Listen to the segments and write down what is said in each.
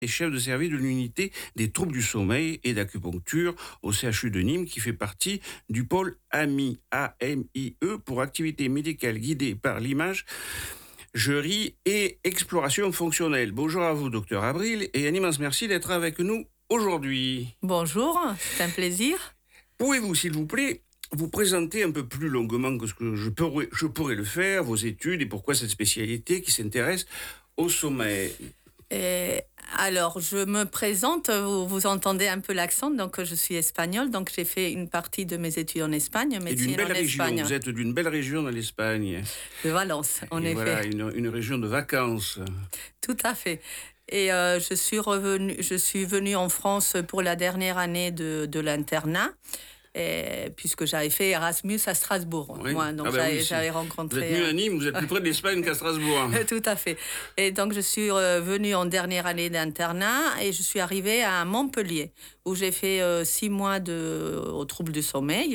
et chef de service de l'unité des troubles du sommeil et d'acupuncture au CHU de Nîmes, qui fait partie du pôle AMIE, A-M-I-E, pour activités médicales guidées par l'image, jury et exploration fonctionnelle. Bonjour à vous, docteur Abril, et un immense merci d'être avec nous aujourd'hui. Bonjour, c'est un plaisir. Pouvez-vous, s'il vous plaît, vous présenter un peu plus longuement que ce que je pourrais le faire, vos études et pourquoi cette spécialité qui s'intéresse au sommeil? Alors, je me présente, vous entendez un peu l'accent, donc je suis espagnole, donc j'ai fait une partie de mes études en Espagne, médecine en Espagne. Vous êtes d'une belle région dans l'Espagne. De Valence, en effet. Voilà, une région de vacances. Tout à fait. Et je suis venue en France pour la dernière année de l'internat. Puisque j'avais fait Erasmus à Strasbourg. Oui. Moi, donc j'avais rencontré... Vous êtes mieux à Nîmes, vous êtes plus près de l'Espagne qu'à Strasbourg. Tout à fait. Et donc, je suis venue en dernière année d'internat et je suis arrivée à Montpellier, où j'ai fait 6 mois aux troubles du sommeil.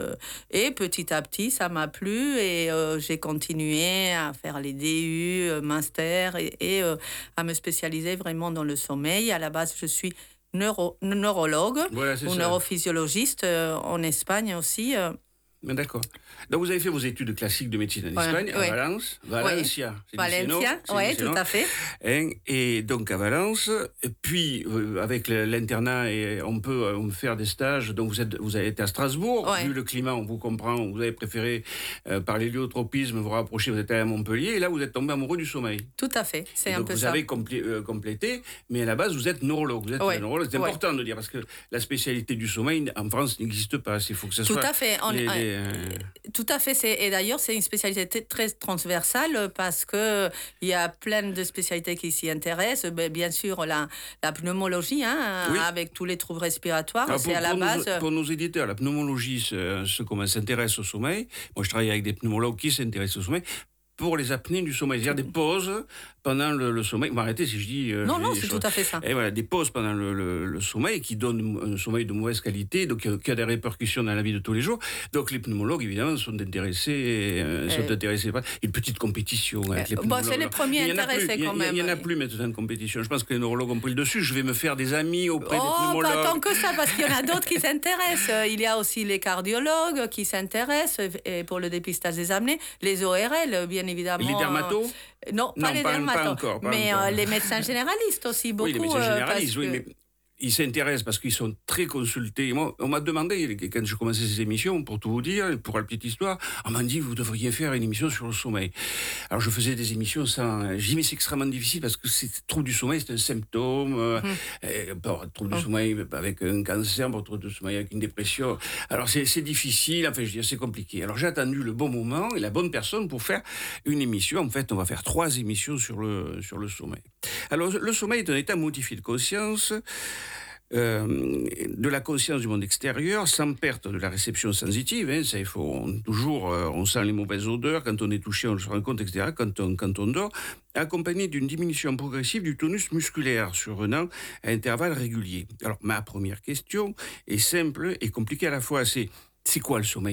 Et petit à petit, ça m'a plu et j'ai continué à faire les DU, master et à me spécialiser vraiment dans le sommeil. À la base, je suis neurologue ou neurophysiologiste en Espagne aussi. D'accord. Donc vous avez fait vos études classiques de médecine en Espagne, à Valence, Valencia. Oui, tout à fait. Et donc à Valence, puis avec l'internat, on peut faire des stages. Donc vous avez été à Strasbourg, vu le climat, on vous comprend. Vous avez préféré par l'héliotropisme vous rapprocher. Vous êtes allé à Montpellier, et là vous êtes tombé amoureux du sommeil. Tout à fait, c'est un peu ça. Vous avez complété, mais à la base vous êtes neurologue. Vous êtes neurologue. C'est important de dire parce que la spécialité du sommeil en France n'existe pas. Il faut que ça soit. Tout à fait. Tout à fait. Et d'ailleurs, c'est une spécialité très transversale parce qu'il y a plein de spécialités qui s'y intéressent. Bien sûr, la pneumologie, avec tous les troubles respiratoires, c'est à la base. Pour nos éditeurs, la pneumologie, comment s'intéresse au sommeil. Moi, je travaille avec des pneumologues qui s'intéressent au sommeil. Pour les apnées du sommeil, c'est-à-dire des pauses pendant le sommeil. Vous m'arrêtez si je dis... non, c'est tout à fait ça. Et voilà, des pauses pendant le sommeil qui donnent un sommeil de mauvaise qualité, donc qui a des répercussions dans la vie de tous les jours. Donc les pneumologues, évidemment, sont intéressés par une petite compétition avec les pneumologues. C'est les premiers intéressés quand même. Il n'y en a plus maintenant de compétition. Je pense que les neurologues ont pris le dessus. Je vais me faire des amis auprès des pneumologues. Pas tant que ça, parce qu'il y en a d'autres qui s'intéressent. Il y a aussi les cardiologues qui s'intéressent pour le dépistage des apnées, les ORL, bien évidemment. Les dermatos? Non, pas les dermatos. Pas encore. Mais les médecins généralistes aussi, beaucoup. Oui, les médecins généralistes, mais ils s'intéressent parce qu'ils sont très consultés. Moi, on m'a demandé, quand je commençais ces émissions, pour tout vous dire, pour la petite histoire, on m'a dit, vous devriez faire une émission sur le sommeil. Alors, je faisais des émissions sans... J'ai dit, mais c'est extrêmement difficile parce que trouble du sommeil, c'est un symptôme. Trouble du sommeil avec un cancer, trouble du sommeil avec une dépression. Alors, c'est difficile, enfin, je veux dire, c'est compliqué. Alors, j'ai attendu le bon moment et la bonne personne pour faire une émission. En fait, on va faire 3 émissions sur le sommeil. Alors, le sommeil est un état modifié de conscience, de la conscience du monde extérieur, sans perte de la réception sensitive. Ça, on sent les mauvaises odeurs, quand on est touché, on se rend compte, etc., quand on dort, accompagné d'une diminution progressive du tonus musculaire survenant à intervalles réguliers. Alors, ma première question est simple et compliquée à la fois. C'est quoi le sommeil ?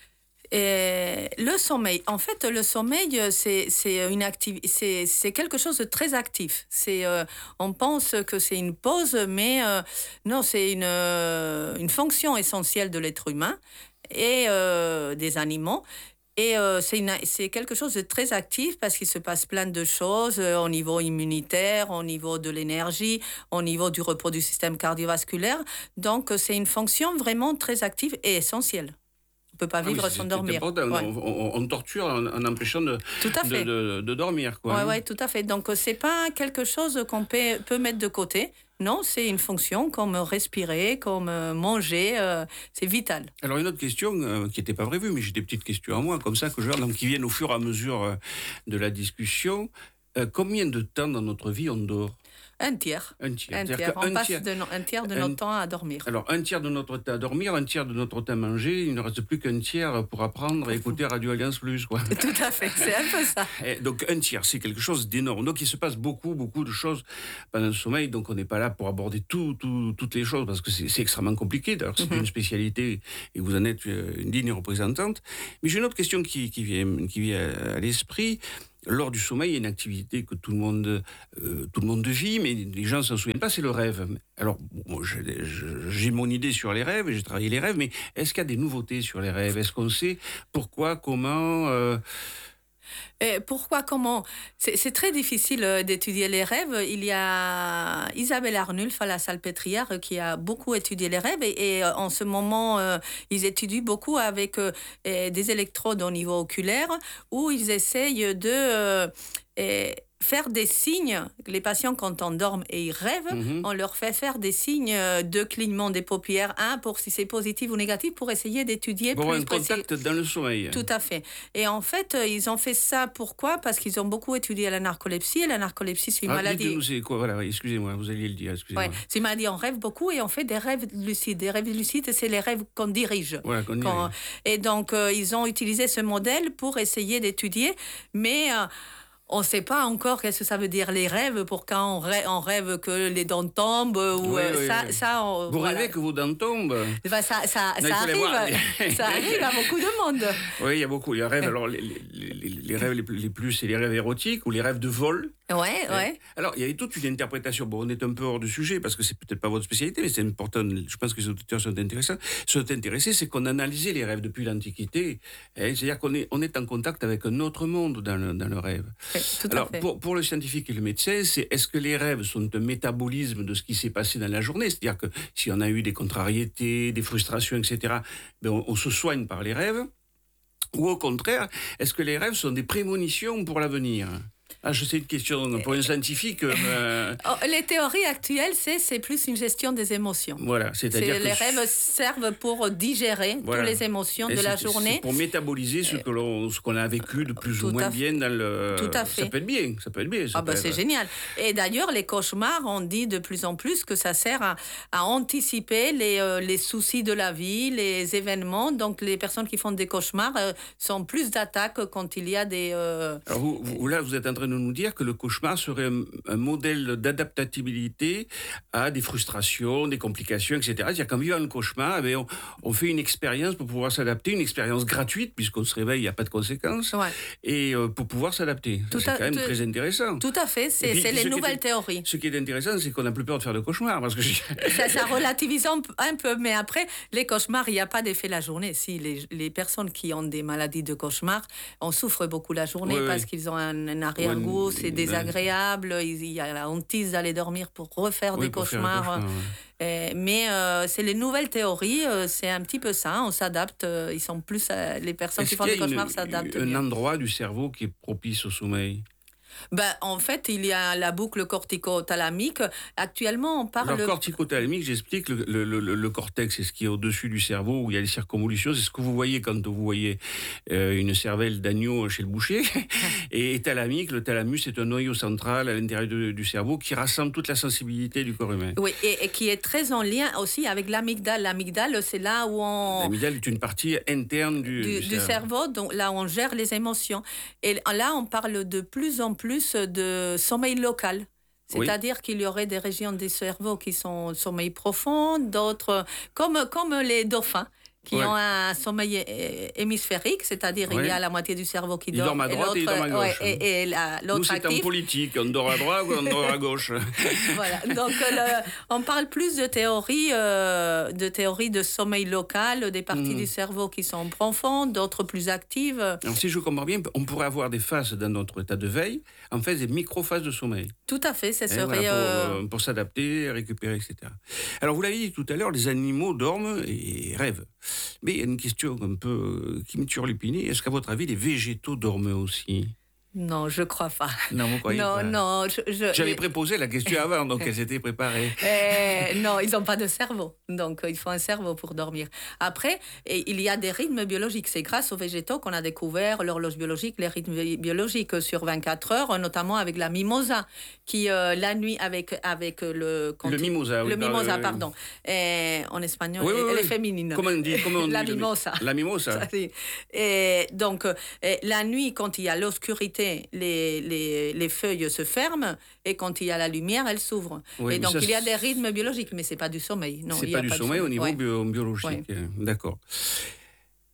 Le sommeil, en fait, le sommeil, c'est quelque chose de très actif. On pense que c'est une pause, mais non, c'est une fonction essentielle de l'être humain et des animaux. Et c'est quelque chose de très actif parce qu'il se passe plein de choses au niveau immunitaire, au niveau de l'énergie, au niveau du repos du système cardiovasculaire. Donc, c'est une fonction vraiment très active et essentielle. On ne peut pas vivre sans dormir. On torture en empêchant de dormir. Oui, tout à fait. Donc, ce n'est pas quelque chose qu'on peut mettre de côté. Non, c'est une fonction comme respirer, comme manger. C'est vital. Alors, une autre question qui n'était pas prévue, mais j'ai des petites questions à moi, comme ça, qui viennent au fur et à mesure de la discussion. Combien de temps dans notre vie on dort ? Un tiers. Un tiers. On passe un tiers de notre temps à dormir. Alors, un tiers de notre temps à dormir, un tiers de notre temps à manger. Il ne reste plus qu'un tiers pour apprendre et écouter Radio Alliance Plus, quoi. Tout à fait, c'est un peu ça. Donc, un tiers, c'est quelque chose d'énorme. Donc, il se passe beaucoup de choses pendant le sommeil. Donc, on n'est pas là pour aborder toutes les choses parce que c'est extrêmement compliqué. D'ailleurs, c'est une spécialité et vous en êtes une digne représentante. Mais j'ai une autre question qui vient à l'esprit. lors du sommeil, il y a une activité que tout le monde vit, mais les gens ne s'en souviennent pas, c'est le rêve. Alors, bon, j'ai mon idée sur les rêves, j'ai travaillé les rêves, mais est-ce qu'il y a des nouveautés sur les rêves? Est-ce qu'on sait pourquoi, comment Et pourquoi, comment? C'est très difficile d'étudier les rêves. Il y a Isabelle Arnulf à la Salpêtrière qui a beaucoup étudié les rêves et en ce moment, ils étudient beaucoup avec des électrodes au niveau oculaire où ils essayent de faire des signes. Les patients, quand on dort et ils rêvent, on leur fait faire des signes de clignement des paupières, pour si c'est positif ou négatif, pour essayer d'étudier pour plus un contact dans le sommeil? Tout à fait. Et en fait, ils ont fait ça, pourquoi? Parce qu'ils ont beaucoup étudié la narcolepsie. Et la narcolepsie, c'est une maladie... Dites-nous, c'est quoi? Voilà, excusez-moi, vous alliez le dire, excusez-moi. Ouais, c'est une maladie, on rêve beaucoup et on fait des rêves lucides. Des rêves lucides, c'est les rêves qu'on dirige. Voilà, Et donc, ils ont utilisé ce modèle pour essayer d'étudier, mais... on ne sait pas encore qu'est-ce que ça veut dire les rêves, pour quand on rêve que les dents tombent. Ou, vous rêvez que vos dents tombent? Ça arrive. Ça arrive à beaucoup de monde. Oui, il y a beaucoup. Il y a rêves, alors, les rêves les plus, c'est les rêves érotiques ou les rêves de vol. Ouais. Alors, il y avait toute une interprétation. Bon, on est un peu hors du sujet parce que c'est peut-être pas votre spécialité, mais c'est important. Je pense que les auditeurs sont intéressés. C'est qu'on analysait les rêves depuis l'Antiquité. C'est-à-dire qu'on est en contact avec un autre monde dans le rêve. Alors, pour le scientifique et le médecin, est-ce que les rêves sont un métabolisme de ce qui s'est passé dans la journée? C'est-à-dire que si on a eu des contrariétés, des frustrations, etc., on se soigne par les rêves. Ou au contraire, est-ce que les rêves sont des prémonitions pour l'avenir? Je sais une question pour un scientifique. Les théories actuelles, c'est plus une gestion des émotions. Voilà, c'est-à-dire que les rêves servent pour digérer toutes les émotions de la journée. C'est pour métaboliser ce qu'on a vécu de plus ou moins bien dans le... Tout à fait. Ça peut être bien. C'est génial. Et d'ailleurs, les cauchemars, on dit de plus en plus que ça sert à anticiper les soucis de la vie, les événements. Donc, les personnes qui font des cauchemars sont plus d'attaques quand il y a des... Alors, vous êtes en train de nous dire que le cauchemar serait un modèle d'adaptabilité à des frustrations, des complications, etc. C'est-à-dire qu'en vivant le cauchemar, on fait une expérience pour pouvoir s'adapter, une expérience gratuite, puisqu'on se réveille, il n'y a pas de conséquences, et pour pouvoir s'adapter. C'est quand même très intéressant. Tout à fait, c'est les nouvelles théories. Ce qui est intéressant, c'est qu'on n'a plus peur de faire de cauchemars. Parce que ça relativise un peu, mais après, les cauchemars, il n'y a pas d'effet la journée. Si les personnes qui ont des maladies de cauchemar, on souffre beaucoup la journée parce qu'ils ont un arrière-goût, c'est désagréable, il y a la hantise d'aller dormir pour refaire des cauchemars. Mais c'est les nouvelles théories, c'est un petit peu ça, on s'adapte, ils sont plus, les personnes qui font des cauchemars s'adaptent. Un endroit du cerveau qui est propice au sommeil? En fait, il y a la boucle cortico-thalamique. Actuellement, on parle... Alors, cortico-thalamique, j'explique, le cortex, c'est ce qui est au-dessus du cerveau, où il y a les circonvolutions. C'est ce que vous voyez quand vous voyez une cervelle d'agneau chez le boucher. Et thalamique, le thalamus, c'est un noyau central à l'intérieur du cerveau qui rassemble toute la sensibilité du corps humain. Oui, et qui est très en lien aussi avec l'amygdale. L'amygdale, c'est là où on... L'amygdale est une partie interne du cerveau, donc là où on gère les émotions. Et là, on parle de plus en plus de sommeil local. C'est-à-dire qu'il y aurait des régions du cerveau qui sont sommeil profond, d'autres, comme les dauphins, qui ont un sommeil hémisphérique, c'est-à-dire il y a la moitié du cerveau qui dort. Ils dorment à droite et ils dorment à gauche. Et l'autre nous, c'est actif. En politique, on dort à droite ou on dort à gauche. Voilà, donc on parle plus de théorie de sommeil local, des parties du cerveau qui sont profondes, d'autres plus actives. Alors, si je comprends bien, on pourrait avoir des phases dans notre état de veille, en fait des micro-phases de sommeil. Tout à fait, ça serait... pour s'adapter, récupérer, etc. Alors, vous l'avez dit tout à l'heure, les animaux dorment et rêvent. Mais il y a une question un peu qui me turlupine. Est-ce qu'à votre avis, les végétaux dorment aussi? Non, je crois pas. Non, vous croyez pas? Non. J'avais préposé la question avant, donc elle s'était préparée. Non, ils n'ont pas de cerveau. Donc, il faut un cerveau pour dormir. Après, il y a des rythmes biologiques. C'est grâce aux végétaux qu'on a découvert l'horloge biologique, les rythmes biologiques sur 24 heures, notamment avec la mimosa, qui, la nuit, avec le... Le mimosa, oui. Le mimosa, pardon. En espagnol, elle est féminine. Comment on dit la mimosa. La mimosa. Et donc, la nuit, quand il y a l'obscurité, les feuilles se ferment et quand il y a la lumière, elles s'ouvrent. Et donc, il y a des rythmes biologiques, mais ce n'est pas du sommeil. Non, c'est pas du sommeil au niveau biologique. D'accord.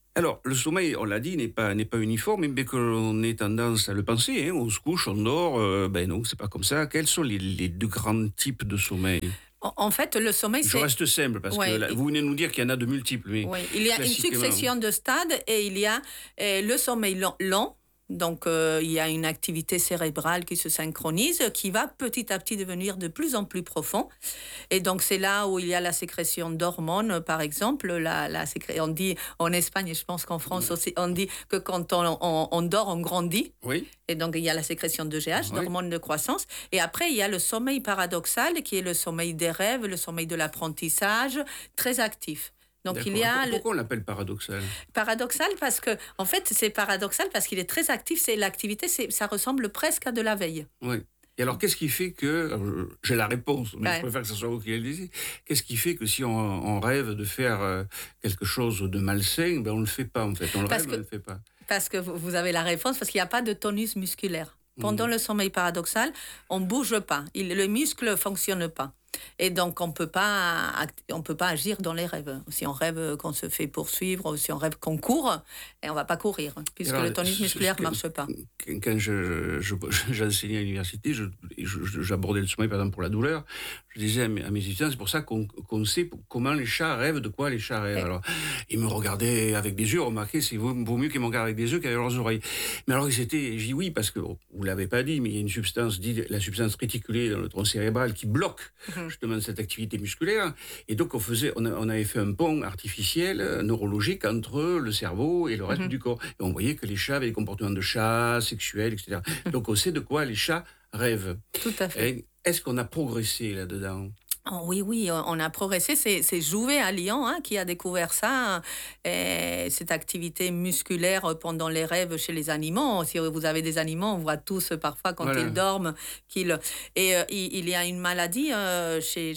Alors, le sommeil, on l'a dit, n'est pas uniforme, mais que l'on ait tendance à le penser. Hein. On se couche, on dort. Ben non, c'est pas comme ça. Quels sont les deux grands types de sommeil? En fait, le sommeil, Je c'est... reste simple, parce que Ouais, là, vous venez de nous dire qu'il y en a de multiples, mais oui, il y a une classiquement. succession de stades et il y a le sommeil lent. Donc, il y a une activité cérébrale qui se synchronise, qui va petit à petit devenir de plus en plus profond. Et donc, c'est là où il y a la sécrétion d'hormones, par exemple. On dit en Espagne, et je pense qu'en France aussi, on dit que quand on dort, on grandit. Oui, Et donc, il y a la sécrétion de GH, oui. d'hormones de croissance. Et après, il y a le sommeil paradoxal, qui est le sommeil des rêves, le sommeil de l'apprentissage, très actif. Donc, il y a Pourquoi on l'appelle paradoxal? paradoxal parce que, en fait, c'est paradoxal parce qu'il est très actif. C'est l'activité, ça ressemble presque à de la veille. Oui. Et alors, qu'est-ce qui fait que... alors, j'ai la réponse, mais Ouais. je préfère que ce soit vous qui le disiez. Qu'est-ce qui fait que si on rêve de faire quelque chose de malsain, ben on ne le fait pas, en fait. On le Parce rêve, que- mais on ne le fait pas. Parce que vous avez la réponse, parce qu'il n'y a pas de tonus musculaire. Pendant le sommeil paradoxal, on ne bouge pas. Le muscle ne fonctionne pas. Et donc, on ne peut pas agir dans les rêves. Si on rêve qu'on se fait poursuivre, ou si on rêve qu'on court, et on ne va pas courir, puisque Alors, le tonus musculaire ne marche pas. Quand j'enseignais à l'université, j'abordais le sommeil, par exemple, pour la douleur. Je disais à mes étudiants, c'est pour ça qu'on sait comment les chats rêvent, de quoi les chats rêvent. Alors, ils me regardaient avec des yeux, remarquez, c'est vaut mieux qu'ils me regardent avec des yeux qu'avec leurs oreilles. Mais alors, j'ai dit oui, parce que, vous ne l'avez pas dit, mais il y a une substance, la substance réticulée dans le tronc cérébral qui bloque justement cette activité musculaire. Et donc, on avait fait un pont artificiel, neurologique, entre le cerveau et le reste du corps. Et on voyait que les chats avaient des comportements de chats, sexuels, etc. Donc, on sait de quoi les chats rêvent. Tout à fait. Et est-ce qu'on a progressé là-dedans? Oh, oui, on a progressé. C'est Jouvet à Lyon qui a découvert ça, cette activité musculaire pendant les rêves chez les animaux. Si vous avez des animaux, on voit tous parfois quand ils dorment. Il y a une maladie chez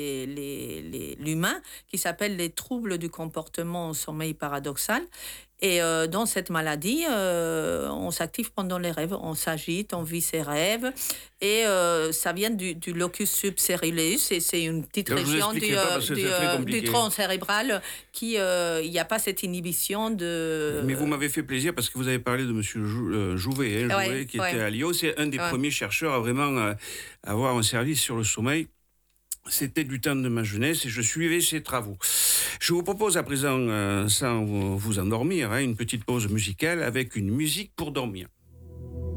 l'humain qui s'appelle les troubles du comportement au sommeil paradoxal. Et dans cette maladie, on s'active pendant les rêves, on s'agite, on vit ses rêves. Et ça vient du locus subceruleus, c'est une petite région du tronc cérébral qui, il n'y a pas cette inhibition de... Mais vous m'avez fait plaisir parce que vous avez parlé de M. Jouvet, qui était à Lyon. C'est un des premiers chercheurs à vraiment avoir un service sur le sommeil. C'était du temps de ma jeunesse et je suivais ses travaux. Je vous propose à présent, sans vous endormir, une petite pause musicale avec une musique pour dormir.